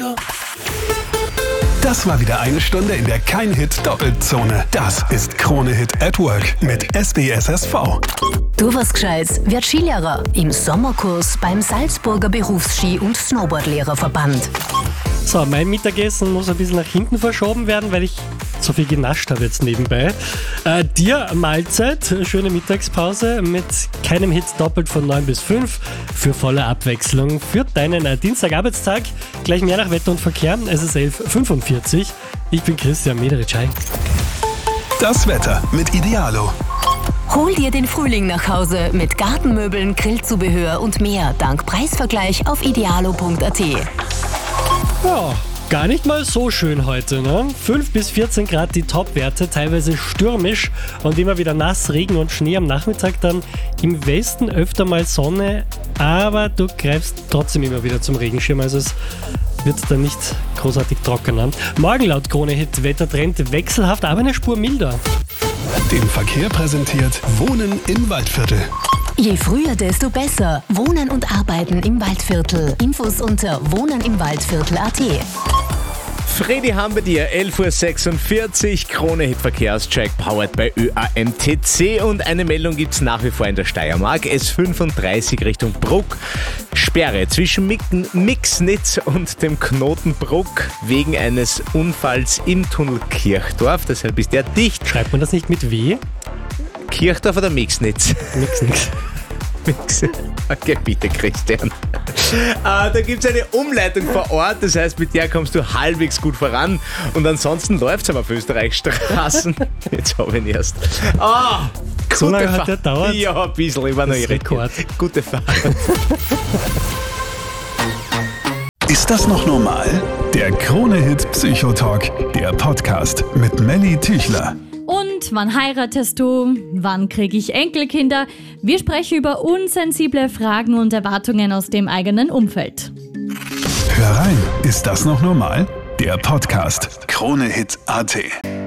Das war wieder eine Stunde in der Kein-Hit-Doppelzone. Das ist Krone-Hit at Work mit SBSSV. Du was Gescheites, wird Skilehrer im Sommerkurs beim Salzburger Berufsski- und Snowboardlehrerverband. So, mein Mittagessen muss ein bisschen nach hinten verschoben werden, weil ich so viel genascht habe jetzt nebenbei. Dir Mahlzeit, schöne Mittagspause mit keinem Hit doppelt von 9 bis 5 für volle Abwechslung für deinen Dienstagarbeitstag. Gleich mehr nach Wetter und Verkehr. Es ist 11.45 Uhr. Ich bin Christian Mederitsch. Das Wetter mit Idealo. Hol dir den Frühling nach Hause mit Gartenmöbeln, Grillzubehör und mehr dank Preisvergleich auf idealo.at. Ja, gar nicht mal so schön heute, ne? 5 bis 14 Grad die Topwerte, teilweise stürmisch und immer wieder nass, Regen und Schnee am Nachmittag, dann im Westen öfter mal Sonne, aber du greifst trotzdem immer wieder zum Regenschirm, also es wird dann nicht großartig trockener. Morgen laut Krone-Hit Wettertrend wechselhaft, aber eine Spur milder. Den Verkehr präsentiert Wohnen im Waldviertel. Je früher, desto besser. Wohnen und Arbeiten im Waldviertel. Infos unter wohnenimwaldviertel.at. Fredi haben wir dir, 11.46 Uhr, Krone-Hit Verkehrscheck, powered by ÖAMTC und eine Meldung gibt's nach wie vor in der Steiermark, S35 Richtung Bruck. Sperre zwischen Mixnitz und dem Knoten Bruck wegen eines Unfalls im Tunnel Kirchdorf, deshalb ist der dicht. Schreibt man das nicht mit W? Kirchdorf oder Mixnitz? Nix. Okay, bitte Christian. Da gibt es eine Umleitung vor Ort, das heißt, mit der kommst du halbwegs gut voran und ansonsten läuft es aber auf Österreichstraßen. Jetzt habe ich ihn erst. So lange hat der dauert? Ja, ein bisschen, ich war noch Rekord. Gute Fahrt. Ist das noch normal? Der Krone-Hit Psychotalk, der Podcast mit Melly Tüchler. Und wann heiratest du? Wann kriege ich Enkelkinder? Wir sprechen über unsensible Fragen und Erwartungen aus dem eigenen Umfeld. Hör rein, ist das noch normal? Der Podcast Krone-Hit.at.